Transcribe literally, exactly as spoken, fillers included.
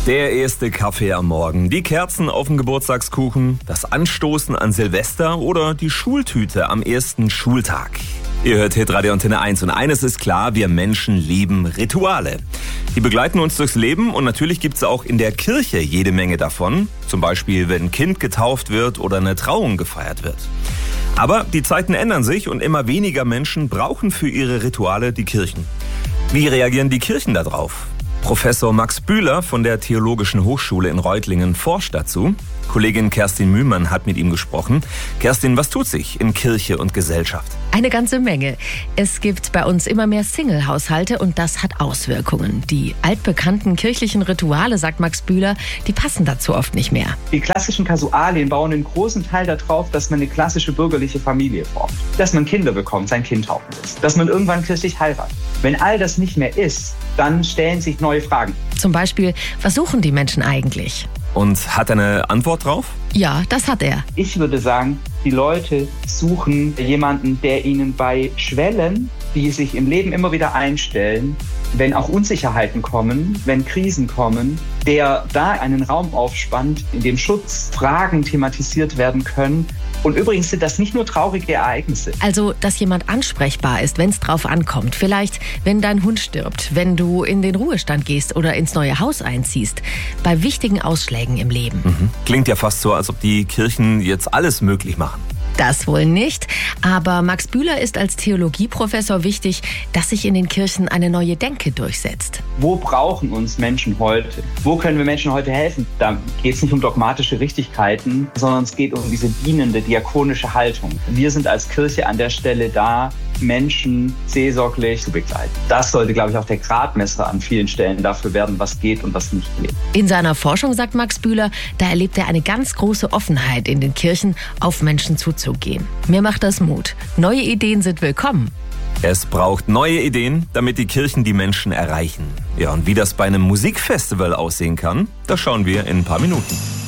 Der erste Kaffee am Morgen, die Kerzen auf dem Geburtstagskuchen, das Anstoßen an Silvester oder die Schultüte am ersten Schultag. Ihr hört Hitradio Antenne eins und eines ist klar, wir Menschen lieben Rituale. Die begleiten uns durchs Leben und natürlich gibt es auch in der Kirche jede Menge davon. Zum Beispiel, wenn ein Kind getauft wird oder eine Trauung gefeiert wird. Aber die Zeiten ändern sich und immer weniger Menschen brauchen für ihre Rituale die Kirchen. Wie reagieren die Kirchen darauf? Professor Max Bühler von der Theologischen Hochschule in Reutlingen forscht dazu. Kollegin Kerstin Mühlmann hat mit ihm gesprochen. Kerstin, was tut sich in Kirche und Gesellschaft? Eine ganze Menge. Es gibt bei uns immer mehr Single-Haushalte und das hat Auswirkungen. Die altbekannten kirchlichen Rituale, sagt Max Bühler, die passen dazu oft nicht mehr. Die klassischen Kasualien bauen einen großen Teil darauf, dass man eine klassische bürgerliche Familie formt. Dass man Kinder bekommt, sein Kind taufen lässt. Dass man irgendwann kirchlich heiratet. Wenn all das nicht mehr ist, dann stellen sich neue Fragen. Zum Beispiel, was suchen die Menschen eigentlich? Und hat er eine Antwort drauf? Ja, das hat er. Ich würde sagen, die Leute suchen jemanden, der ihnen bei Schwellen, die sich im Leben immer wieder einstellen, wenn auch Unsicherheiten kommen, wenn Krisen kommen, der da einen Raum aufspannt, in dem Schutzfragen thematisiert werden können. Und übrigens sind das nicht nur traurige Ereignisse. Also, dass jemand ansprechbar ist, wenn es drauf ankommt. Vielleicht, wenn dein Hund stirbt, wenn du in den Ruhestand gehst oder ins neue Haus einziehst. Bei wichtigen Ausschlägen im Leben. Mhm. Klingt ja fast so, als ob die Kirchen jetzt alles möglich machen. Das wohl nicht, aber Max Bühler ist als Theologieprofessor wichtig, dass sich in den Kirchen eine neue Denke durchsetzt. Wo brauchen uns Menschen heute? Wo können wir Menschen heute helfen? Da geht es nicht um dogmatische Richtigkeiten, sondern es geht um diese dienende, diakonische Haltung. Wir sind als Kirche an der Stelle da, Menschen seelsorglich zu begleiten. Das sollte, glaube ich, auch der Gradmesser an vielen Stellen dafür werden, was geht und was nicht geht. In seiner Forschung, sagt Max Bühler, da erlebt er eine ganz große Offenheit in den Kirchen, auf Menschen zuzugehen. Mir macht das Mut. Neue Ideen sind willkommen. Es braucht neue Ideen, damit die Kirchen die Menschen erreichen. Ja, und wie das bei einem Musikfestival aussehen kann, das schauen wir in ein paar Minuten.